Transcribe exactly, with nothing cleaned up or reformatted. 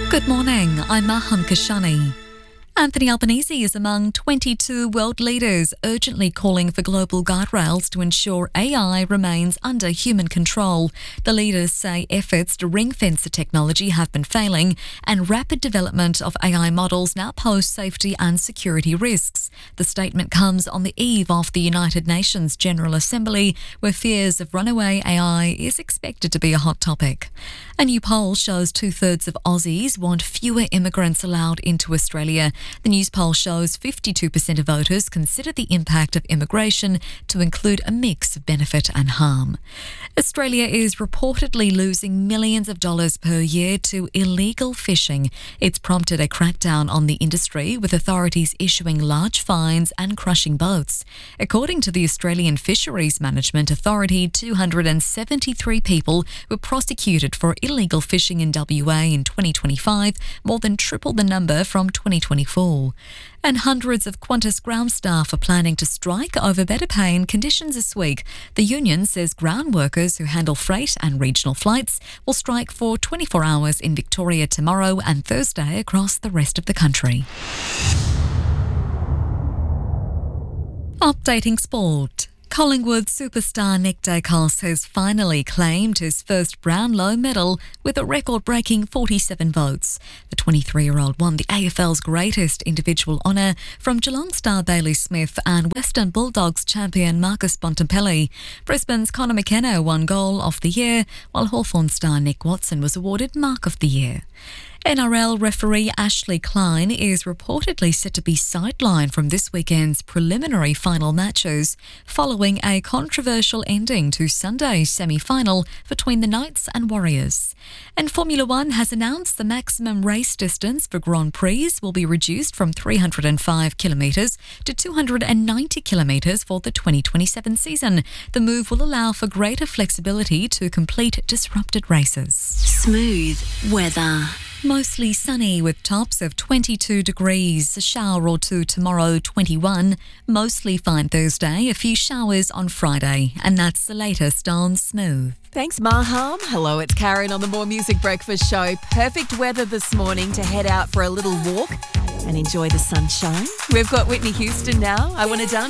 Good morning, I'm Maham Kashani. Anthony Albanese is among twenty-two world leaders urgently calling for global guardrails to ensure A I remains under human control. The leaders say efforts to ring-fence the technology have been failing, and rapid development of A I models now pose safety and security risks. The statement comes on the eve of the United Nations General Assembly, where fears of runaway A I is expected to be a hot topic. A new poll shows two-thirds of Aussies want fewer immigrants allowed into Australia. The news poll shows fifty-two percent of voters consider the impact of immigration to include a mix of benefit and harm. Australia is reportedly losing millions of dollars per year to illegal fishing. It's prompted a crackdown on the industry, with authorities issuing large fines and crushing boats. According to the Australian Fisheries Management Authority, two hundred seventy-three people were prosecuted for illegal fishing in W A in twenty twenty-five, more than triple the number from twenty twenty-four. And hundreds of Qantas ground staff are planning to strike over better pay and conditions this week. The union says ground workers who handle freight and regional flights will strike for twenty-four hours in Victoria tomorrow and Thursday across the rest of the country. Updating sport. Collingwood superstar Nick Daicos has finally claimed his first Brownlow medal with a record-breaking forty-seven votes. The twenty-three-year-old won the A F L's greatest individual honour from Geelong star Bailey Smith and Western Bulldogs champion Marcus Bontempelli. Brisbane's Connor McKenna won Goal of the Year, while Hawthorn star Nick Watson was awarded Mark of the Year. N R L referee Ashley Klein is reportedly set to be sidelined from this weekend's preliminary final matches following a controversial ending to Sunday's semi-final between the Knights and Warriors. And Formula One has announced the maximum race distance for Grand Prix will be reduced from three hundred five kilometres to two hundred ninety kilometres for the twenty twenty-seven season. The move will allow for greater flexibility to complete disrupted races. Smooth weather. Mostly sunny with tops of twenty-two degrees, a shower or two tomorrow, twenty-one. Mostly fine Thursday, a few showers on Friday. And that's the latest on Smooth. Thanks, Maham. Hello, it's Karen on the More Music Breakfast Show. Perfect weather this morning to head out for a little walk and enjoy the sunshine. We've got Whitney Houston now. I Want to Dance.